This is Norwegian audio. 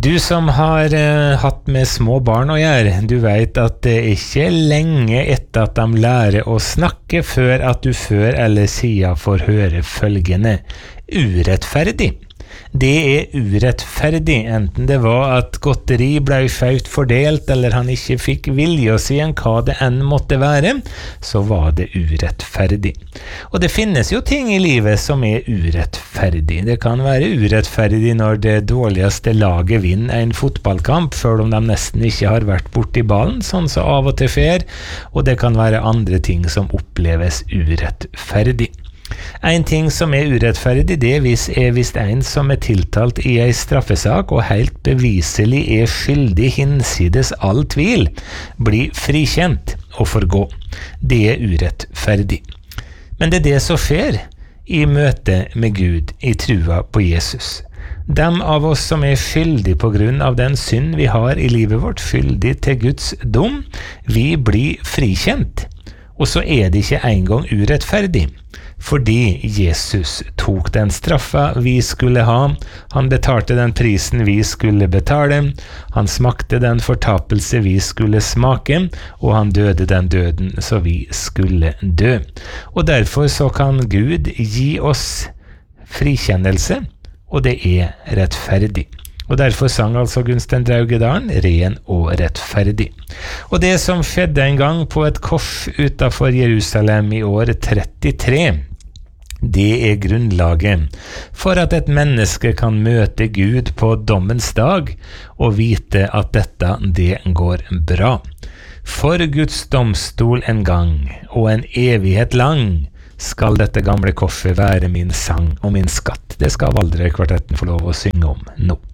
Du som har hatt med små barn å gjøre, du vet at det ikke er lenge etter at de lærer å snakke før at du før eller siden får høre følgende: urettferdig. Det er urettferdig, enten det var at godteri ble skjevt fordelt, eller han ikke fikk vilje si en hva det enn måtte være, så var det urettferdig. Og det finnes jo ting i livet som er urettferdig. Det kan være urettferdig når det dårligste laget vinner en fotballkamp, selv om de nesten ikke har vært borti ballen, sånn så av og til fer, og det kan være andre ting som oppleves urettferdig. En ting som er urettferdig, det er hvis en som er tiltalt i en straffesak og helt beviselig er skyldig hinsides all tvil, blir frikjent og får gå. Det er urettferdig. Men det er det som skjer i møte med Gud i trua på Jesus. Dem av oss som er skyldige på grunn av den synd vi har i livet vårt, skyldig til Guds dom, vi blir frikjent. Og så er det ikke engang urettferdig. Fordi Jesus tok den straffa vi skulle ha, han betalte den prisen vi skulle betale, han smakte den fortapelse vi skulle smake, og han døde den døden så vi skulle dø. Og derfor så kan Gud gi oss frikjennelse, og det er rettferdig. Og derfor sang altså Gunstein Draugedalen ren og rettferdig. Og det som skjedde en gang på et kors utenfor Jerusalem i år 33, det er grunnlaget for at et menneske kan møte Gud på dommens dag og vite at det går bra. For Guds domstol en gang, og en evighet lang, skal dette gamle korset være min sang og min skatt. Det skal Valdre Kvartetten få lov å synge om nå.